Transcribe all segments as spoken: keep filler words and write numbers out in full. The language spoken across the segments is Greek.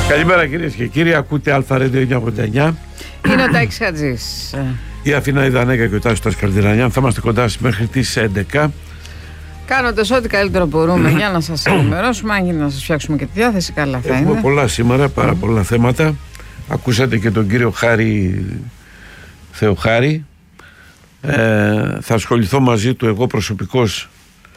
Καλημέρα κυρίες και κύριοι, ακούτε Αλφα Radio εννιακόσια ογδόντα εννιά. Είναι ο Τάκης Χατζής. Η Αθήνα Ιδανέκα και ο Τάσος Καρδυρανιάν. Θα είμαστε κοντά μέχρι τις έντεκα. Κάνοντας ό,τι καλύτερο μπορούμε για να σας ενημερώσουμε, αν γίνει να σας φτιάξουμε και τη διάθεση, καλά θα Έχουμε είναι. πολλά σήμερα, πάρα πολλά θέματα. Ακούσατε και τον κύριο Χάρη Θεοχάρη. Ε, θα ασχοληθώ μαζί του εγώ προσωπικώς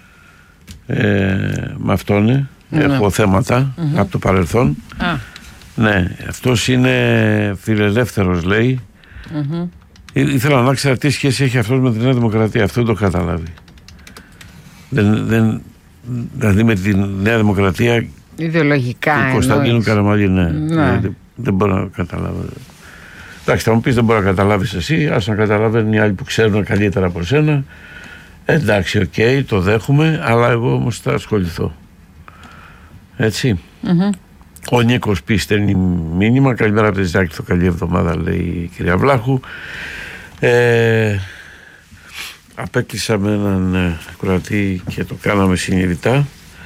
ε, με αυτόν. Ναι. Έχω θέματα mm-hmm. από το παρελθόν. Ah. Ναι, αυτός είναι φιλελεύθερος, λέει. Mm-hmm. Ή, ήθελα να ξέρω τι σχέση έχει αυτός με τη Νέα Δημοκρατία. Αυτό δεν το καταλάβει. Δεν, δεν, δηλαδή με τη Νέα Δημοκρατία ιδεολογικά του Κωνσταντίνου Καραμαλή, ναι. Ναι. Δεν, δεν μπορώ να καταλάβω. Εντάξει, θα μου πεις δεν μπορεί να καταλάβεις εσύ. Ας να καταλαβαίνουν οι άλλοι που ξέρουν καλύτερα από σένα. Εντάξει, οκ, okay, το δέχομαι. Αλλά εγώ όμως θα ασχοληθώ. Έτσι. Mm-hmm. Ο Νίκος πει στέλνει μήνυμα. Καλημέρα από τη Ζάκηθο, καλή εβδομάδα, λέει η κυρία Βλάχου. Ε, απέκλεισα με έναν ακροατή και το κάναμε συνειδητά,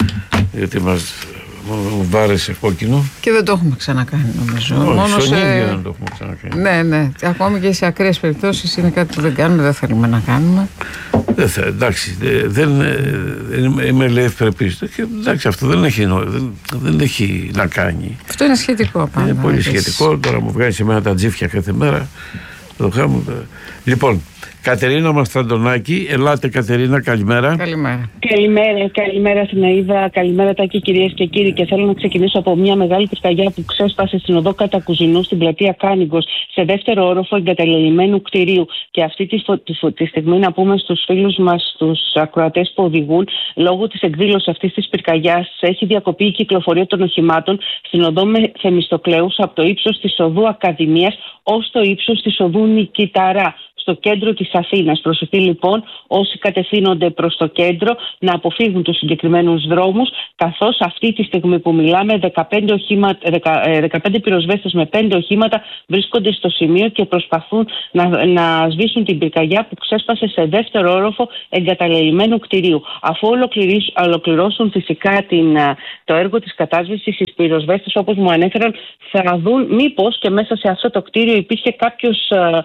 διότι μας μου βάρεσε κόκκινο. Και δεν το έχουμε ξανακάνει, νομίζω. Όχι, μόνο στον σε... ίδιο δεν το έχουμε ξανακάνει. Ναι, ναι. Ακόμη και σε ακραίες περιπτώσεις είναι κάτι που δεν κάνουμε, δεν θέλουμε να κάνουμε. Δεν θα, εντάξει, δεν, δεν είμαι ελεύθερης. Εντάξει, αυτό δεν έχει, δεν, δεν έχει να κάνει. Αυτό είναι σχετικό πάντα. Είναι πολύ σχετικό. Τώρα μου βγάζει σε μένα τα τζίφια κάθε μέρα. Το χάμω. Λοιπόν, Κατερίνα Μαστραντονάκη, ελάτε Κατερίνα, καλημέρα. Καλημέρα. Καλημέρα, καλημέρα στην Αΐδα, καλημέρα Τάκη, κυρίες και κύριοι. Και θέλω να ξεκινήσω από μια μεγάλη πυρκαγιά που ξέσπασε στην οδό Κατακουζινού στην πλατεία Κάνιγκος, σε δεύτερο όροφο εγκαταλελειμμένου κτηρίου. Και αυτή τη, φω... τη στιγμή να πούμε στους φίλους μας, στους ακροατές που οδηγούν, λόγω της εκδήλωσης αυτής της πυρκαγιάς, έχει διακοπεί η κυκλοφορία των οχημάτων στην οδό Θεμιστοκλέους από το ύψος της οδού Ακαδημίας ως το ύψος της οδού Νικηταρά, στο κέντρο της Αθήνας. Προσοχή λοιπόν όσοι κατευθύνονται προς το κέντρο να αποφύγουν τους συγκεκριμένους δρόμους, καθώς αυτή τη στιγμή που μιλάμε δεκαπέντε, οχήματα, δεκαπέντε πυροσβέστες με πέντε οχήματα βρίσκονται στο σημείο και προσπαθούν να, να σβήσουν την πυρκαγιά που ξέσπασε σε δεύτερο όροφο εγκαταλελειμμένου κτηρίου. Αφού ολοκληρώσουν φυσικά την, το έργο της κατάσβεσης, οι πυροσβέστες, όπως μου ανέφεραν, θα δουν μήπως και μέσα σε αυτό το κτίριο υπήρχε κάποιος,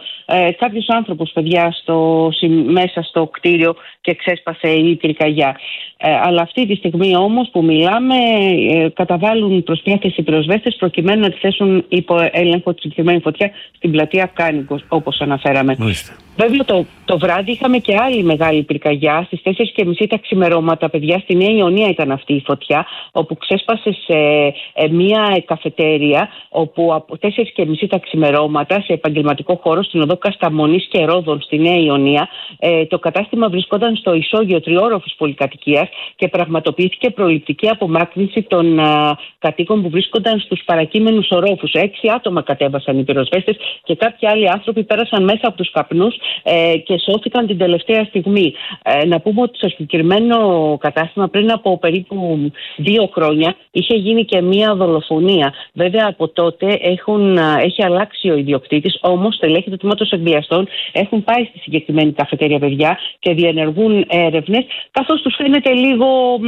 ε, κάποιος άνθρωπος, παιδιά, στο, μέσα στο κτίριο και ξέσπασε η πυρκαγιά. Ε, αλλά αυτή τη στιγμή όμως που μιλάμε, ε, καταβάλουν προσπάθειες οι πυροσβέστες προκειμένου να τη θέσουν υπό έλεγχο τη συγκεκριμένη φωτιά στην πλατεία Κάνιγκος, όπως αναφέραμε. Μάλιστα. Βέβαια το, το βράδυ είχαμε και άλλη μεγάλη πυρκαγιά στις τέσσερις και μισή τα ξημερώματα, παιδιά, στη Νέα Ιωνία ήταν αυτή η φωτιά, όπου ξέσπασε σε ε, μια καφετέρια, όπου από τέσσερις και μισή τα ξημερώματα σε επαγγελματικό χώρο στην οδό Κασταμονής και Ρόδων στη Νέα Ιωνία, ε, το κατάστημα βρισκόταν στο ισόγειο τριόροφης πολυκατοικίας και πραγματοποιήθηκε προληπτική απομάκρυνση των α, κατοίκων που βρίσκονταν στους παρακείμενους ορόφους. Έξι άτομα κατέβασαν οι πυροσβέστες και κάποιοι άλλοι άνθρωποι πέρασαν μέσα από τους καπνούς ε, και σώθηκαν την τελευταία στιγμή. Ε, να πούμε ότι στο συγκεκριμένο κατάστημα πριν από περίπου δύο χρόνια είχε γίνει και μία δολοφονία. Βέβαια από τότε έχουν, έχει αλλάξει ο ιδιοκτήτης, όμως στελέχη του τμήματος εκβιαστών έχουν πάει στη συγκεκριμένη καφετέρια, παιδιά, και διενεργούν έρευνες, καθώς τους φαίνεται λίγο,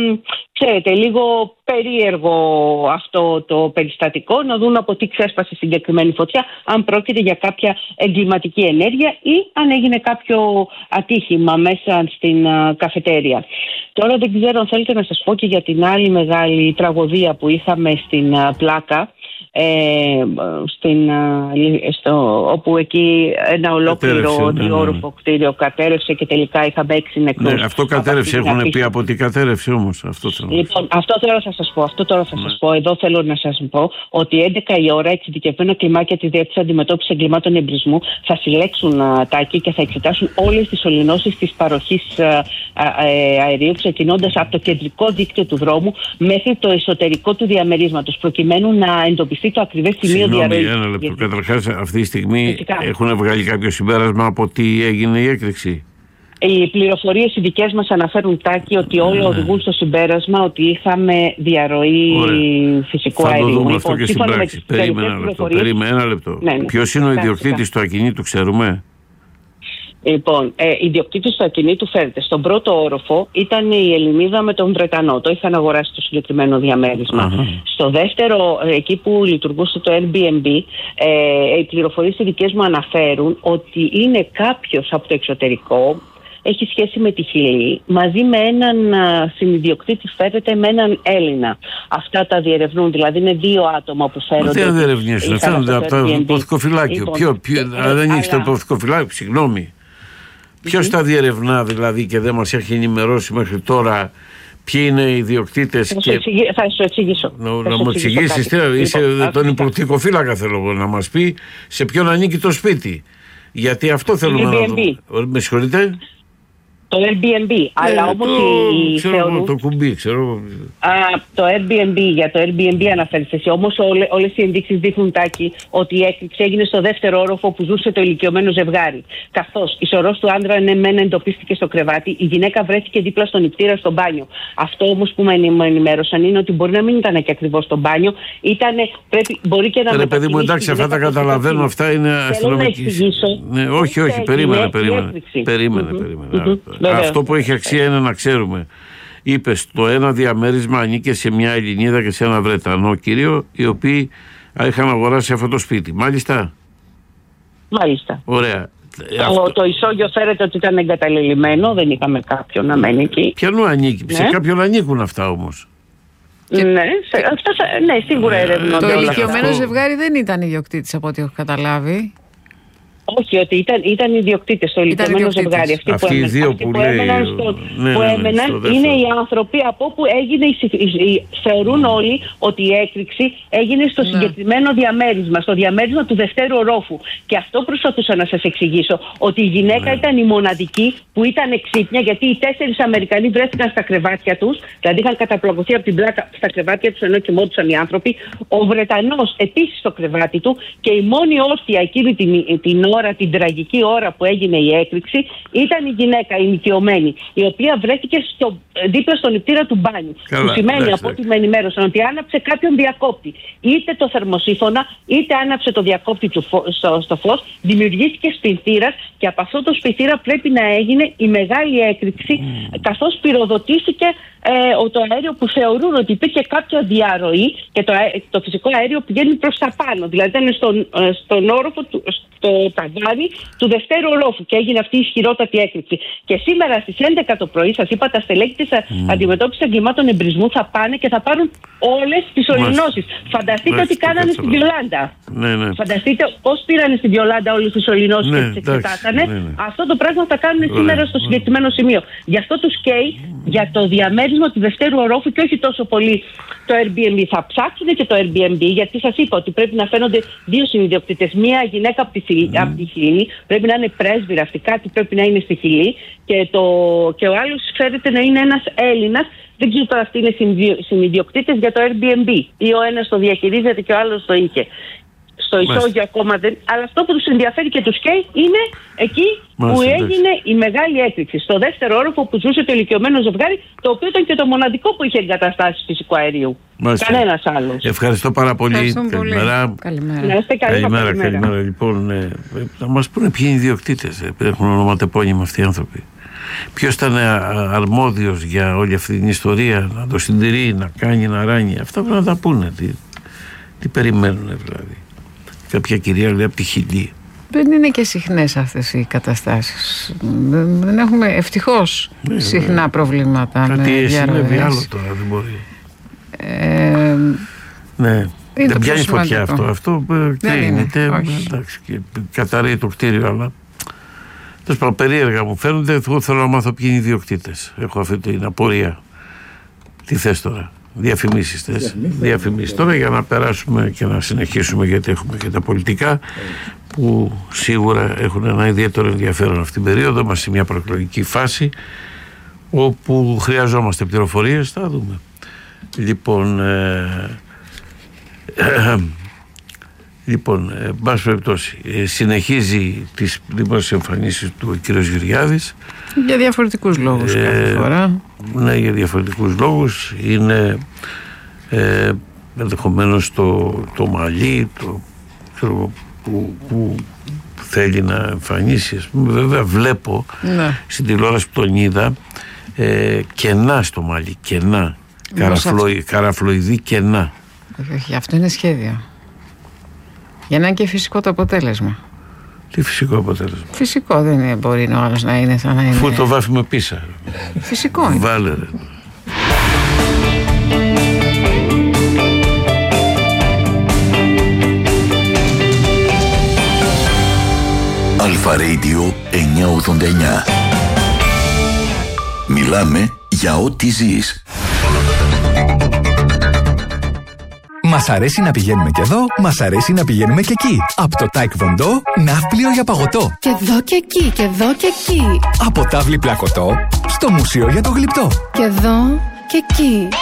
ξέρετε, λίγο περίεργο αυτό το περιστατικό, να δουν από τι ξέσπασε η συγκεκριμένη φωτιά, αν πρόκειται για κάποια εγκληματική ενέργεια ή αν έγινε κάποιο ατύχημα μέσα στην uh, καφετέρια. Τώρα δεν ξέρω αν θέλετε να σας πω και για την άλλη μεγάλη τραγωδία που είχαμε στην uh, Πλάκα, Ε, στην, στο, όπου εκεί ένα ολόκληρο τριόροφο ναι, κτίριο κατέρευσε και τελικά είχαμε έξι νεκρούς. Ναι, αυτό κατέρευσε, έχουν πει από τι κατέρευσε όμως. Αυτό θέλω. Λοιπόν, αυτό τώρα θα σας πω. Αυτό τώρα θα ναι. σας πω. Εδώ θέλω να σας πω ότι έντεκα η ώρα εξειδικευμένα κλιμάκια της Διεύθυνσης Αντιμετώπισης Εγκλημάτων Εμπρισμού θα συλλέξουν α, τάκη και θα εξετάσουν όλες τις ολυνώσεις της παροχής α, α, αερίου, ξεκινώντας από το κεντρικό δίκτυο του δρόμου μέχρι το εσωτερικό του διαμερίσματος, προκειμένου να εντοπιστεί το ακριβές σημείο διαρροής. Συγγνώμη, ένα λεπτό. Καταρχάς, αυτή τη στιγμή Φυσικά. έχουν βγάλει κάποιο συμπέρασμα από τι έγινε η έκρηξη. Οι πληροφορίες οι δικές μας αναφέρουν, Τάκη, ότι όλοι ναι. οδηγούν στο συμπέρασμα ότι είχαμε διαρροή Ωραία. φυσικού αερίου. Θα το δούμε αυτό και στην πράξη. Περίμενε ένα λεπτό. Περίμενε ένα λεπτό. Ναι, ναι. Ποιος είναι ο ιδιοκτήτης του ακινήτου, ξέρουμε? Λοιπόν, ε, ιδιοκτήτης του ακινήτου φέρεται. Στον πρώτο όροφο ήταν η Ελληνίδα με τον Βρετανό. Το είχαν αγοράσει το συγκεκριμένο διαμέρισμα. Uh-huh. Στο δεύτερο, εκεί που λειτουργούσε το Airbnb, ε, οι πληροφορίες οι δικές μου αναφέρουν ότι είναι κάποιος από το εξωτερικό, έχει σχέση με τη Χιλή, μαζί με έναν συνιδιοκτήτη φέρεται με έναν Έλληνα. Αυτά τα διερευνούν, δηλαδή είναι δύο άτομα που φέρονται. Τι να διερευνήσουν, φέρνονται από το υποθηκοφυλάκιο. Ποιο, ποιο, ε, δεν έχει το υποθηκοφυλάκιο, συγγνώμη. Ποιος τα διερευνά δηλαδή και δεν μας έχει ενημερώσει μέχρι τώρα ποιοι είναι οι ιδιοκτήτες? Θα, και... θα σου εξηγήσω. Να, να μου εξηγήσεις, είσαι λοιπόν, τον υποθηκοφύλακα θέλω να μας πει σε ποιον ανήκει το σπίτι. Γιατί αυτό θέλουμε να δούμε. Με συγχωρείτε. Το Airbnb, ε, αλλά όμως το, ξέρω, θεωρούν... το κουμπί, ξέρω. Α, το Airbnb, για το Airbnb αναφέρεις εσύ. Όμως όλε, όλες οι ενδείξεις δείχνουν, Τάκη, ότι η έκρηξη έγινε στο δεύτερο όροφο που ζούσε το ηλικιωμένο ζευγάρι. Καθώς η σωρός του άντρα ναι μεν εντοπίστηκε στο κρεβάτι, η γυναίκα βρέθηκε δίπλα στον νηπτήρα στο μπάνιο. Αυτό όμως που με ενημέρωσαν είναι ότι μπορεί να μην ήταν και ακριβώς στο μπάνιο, ήτανε, πρέπει, μπορεί και να. Ρε παιδί μου, εντάξει, αυτά τα καταλαβαίνω, αυτά είναι αστυνομική. Ναι, όχι, όχι, περίμενε, περίμενε. Περίμενε, περίμενε. Αυτό που έχει αξία είναι να ξέρουμε. Είπες, το ένα διαμέρισμα ανήκε σε μια Ελληνίδα και σε ένα Βρετανό κύριο, οι οποίοι είχαν αγοράσει αυτό το σπίτι. Μάλιστα. Μάλιστα. Ωραία. Το, αυτό... το ισόγειο φέρεται ότι ήταν εγκαταλελειμμένο, δεν είχαμε κάποιον να μένει εκεί. Ποιανού ανήκει, ναι. Σε κάποιον ανήκουν αυτά όμως. Και... Ναι, σε, αυτά, ναι, σίγουρα ερευνώνται. Το ηλικιωμένο αυτό... ζευγάρι δεν ήταν ιδιοκτήτης από ό,τι έχω καταλάβει. Όχι, ότι ήταν, ήταν ιδιοκτήτες στο ηλικιωμένο ζευγάρι. Αυτοί, αυτοί που, οι δύο αυτοί που, που λέει, έμεναν, στο, ναι, που ναι, ναι, έμεναν είναι οι άνθρωποι από όπου έγινε η, η, η, θεωρούν όλοι ότι η έκρηξη έγινε στο ναι. συγκεκριμένο διαμέρισμα, στο διαμέρισμα του δευτέρου ορόφου. Και αυτό προσπαθούσα να σας εξηγήσω, ότι η γυναίκα ναι. ήταν η μοναδική που ήταν εξύπνια, γιατί οι τέσσερις Αμερικανοί βρέθηκαν στα κρεβάτια τους, δηλαδή είχαν καταπλακωθεί από την πλάκα στα κρεβάτια τους ενώ κοιμόντουσαν οι άνθρωποι. Ο Βρετανός επίσης στο κρεβάτι του και η μόνη όρθια εκείνη την, την ώρα, την τραγική ώρα που έγινε η έκρηξη, ήταν η γυναίκα, η νοικιωμένη, η οποία βρέθηκε στο, δίπλα στον νηπτήρα του μπάνιου. Καλά, που σημαίνει, από ό,τι με ενημέρωσαν, ότι άναψε κάποιον διακόπτη. Είτε το θερμοσύφωνα, είτε άναψε το διακόπτη του φω, στο, στο φως, δημιουργήθηκε σπιθύρας και από αυτό το σπιθύρα πρέπει να έγινε η μεγάλη έκρηξη, mm. καθώς πυροδοτήθηκε ε, το αέριο που θεωρούν ότι υπήρχε κάποια διαρροή και το, το φυσικό αέριο πηγαίνει προς τα πάνω. Δηλαδή ήταν στον, στον όροφο, του, στο ταβάνι του δευτέρου ορόφου και έγινε αυτή η ισχυρότατη έκρηξη. Και σήμερα στις έντεκα το πρωί, σας είπα, τα στελέχη της mm. αντιμετώπισης εγκλημάτων εμπρισμού θα πάνε και θα πάρουν όλες τις ολυνώσεις. Φανταστείτε ότι κάνανε στην Βιολάντα. Ναι, ναι. Φανταστείτε πώς πήρανε στην Βιολάντα όλες τις ολυνώσεις ναι, και τις εξετάσανε. Ναι, ναι. Αυτό το πράγμα θα κάνουν ναι, σήμερα στο συγκεκριμένο σημείο. Γι' αυτό τους καίει για το διαμέρισμα του δευτέρου ορόφου και όχι τόσο πολύ το Airbnb. Θα ψάξουν και το Airbnb, γιατί σας είπα ότι πρέπει να φαίνονται δύο συνιδιοκτήτες. Μία γυναίκα από τη, mm. από τη Χιλή, πρέπει να είναι πρέσβυρα, αυτή κάτι πρέπει να είναι στη Χιλή, και, το, και ο άλλος φέρεται να είναι ένας Έλληνας. Δεν ξέρω τώρα αυτοί είναι συνιδιοκτήτες για το Airbnb ή ο ένας το διαχειρίζεται και ο άλλος το είχε. Στο ισόγειο ακόμα δεν. Αλλά αυτό που τους ενδιαφέρει και τους καίει είναι εκεί Μάλιστα, που έγινε εντάξει. η μεγάλη έκρηξη. Στο δεύτερο όροφο που ζούσε το ηλικιωμένο ζευγάρι, το οποίο ήταν και το μοναδικό που είχε εγκαταστάσεις φυσικού αερίου. Κανένας άλλος. Ευχαριστώ πάρα πολύ. Καλημέρα. Καλημέρα. Να είστε καλή, καλημέρα, καλημέρα. καλημέρα. Λοιπόν, ε, να μας πούνε ποιοι είναι οι ιδιοκτήτες. Ε, έχουν ονοματεπώνυμα αυτοί οι άνθρωποι. Ποιος ήταν αρμόδιος για όλη αυτή την ιστορία, να το συντηρεί, να κάνει, να ράνει. Αυτά πρέπει να τα πούνε. Τι, τι περιμένουν δηλαδή. Κάποια κυρία λέει από τη Χιλή. Δεν είναι και συχνές αυτές οι καταστάσεις. Δεν έχουμε ευτυχώς ναι, συχνά ναι. προβλήματα. Κάτι συνέβη άλλο τώρα, δεν μπορεί. Ε, ναι. Δεν πιάνει φωτιά αυτό. Αυτό κλείνεται. Εντάξει, και καταραίει το κτίριο, αλλά τέλος πάντων περίεργα μου φαίνονται. Εγώ θέλω να μάθω ποιοι είναι οι ιδιοκτήτες. Έχω αυτή την απορία. Τι θες τώρα? Διαφημίσεις θες? Διαφημίσεις τώρα για να περάσουμε και να συνεχίσουμε, γιατί έχουμε και τα πολιτικά που σίγουρα έχουν ένα ιδιαίτερο ενδιαφέρον αυτή την περίοδο. Είμαστε σε μια προεκλογική φάση όπου χρειαζόμαστε πληροφορίες. Θα δούμε. Λοιπόν, ε, ε, λοιπόν, ε, μπας περιπτώσει, ε, συνεχίζει τις δημόσιες εμφανίσεις του ο κύριος Γεωργιάδης. Για διαφορετικούς λόγους ε, κάθε φορά. Ναι, για διαφορετικούς λόγους. Είναι ε, ενδεχομένως το, το μαλλί, το, ξέρω, που, που που θέλει να εμφανίσει, ας πούμε, βέβαια βλέπω ναι. στην τηλεόραση που τον είδα ε, κενά στο μαλλί, κενά, Καραφλοι, καραφλοειδή κενά. Όχι, αυτό είναι σχέδιο. Για να είναι και φυσικό το αποτέλεσμα. Τι φυσικό αποτέλεσμα? Φυσικό δεν είναι, μπορεί ο άλλος να είναι σαν να είναι. Φού το βάφει με πίσα. Φυσικό είναι. Βάλε ρε. Αλφα Radio εννιακόσια ογδόντα εννιά. Μιλάμε για ό,τι ζεις. Μας αρέσει να πηγαίνουμε και εδώ, μας αρέσει να πηγαίνουμε και εκεί. Από το Taekwondo, ναύπλιο για παγωτό. Και εδώ και εκεί, και εδώ και εκεί. Από τάβλη πλακωτό, στο μουσείο για το γλυπτό. Και εδώ και εκεί.